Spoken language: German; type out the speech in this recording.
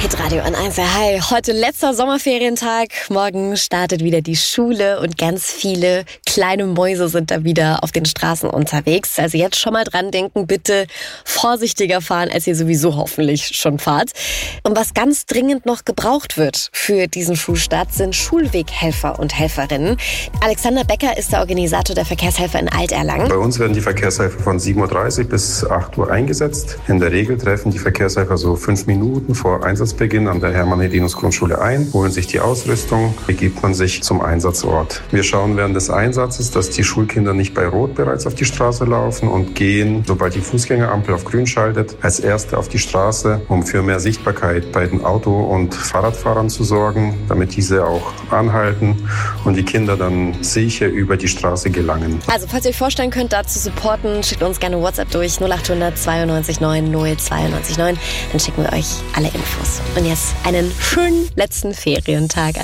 Hitradio N1. Hi, heute letzter Sommerferientag. Morgen startet wieder die Schule und ganz viele kleine Mäuse sind da wieder auf den Straßen unterwegs. Also jetzt schon mal dran denken, bitte vorsichtiger fahren, als ihr sowieso hoffentlich schon fahrt. Und was ganz dringend noch gebraucht wird für diesen Schulstart, sind Schulweghelfer und Helferinnen. Alexander Becker ist der Organisator der Verkehrshelfer in Alterlangen. Bei uns werden die Verkehrshelfer von 7.30 Uhr bis 8 Uhr eingesetzt. In der Regel treffen die Verkehrshelfer so 5 Minuten vor Einsatzbeginn an der Hermann-Hedinus-Grundschule ein, holen sich die Ausrüstung, begibt man sich zum Einsatzort. Wir schauen während des Einsatzes, dass die Schulkinder nicht bei Rot bereits auf die Straße laufen und gehen, sobald die Fußgängerampel auf Grün schaltet, als Erste auf die Straße, um für mehr Sichtbarkeit bei den Auto- und Fahrradfahrern zu sorgen, damit diese auch anhalten und die Kinder dann sicher über die Straße gelangen. Also falls ihr euch vorstellen könnt, da zu supporten, schickt uns gerne WhatsApp durch 0800 92 9 092 9. Dann schicken wir euch alle Infos. Und jetzt einen schönen letzten Ferientag.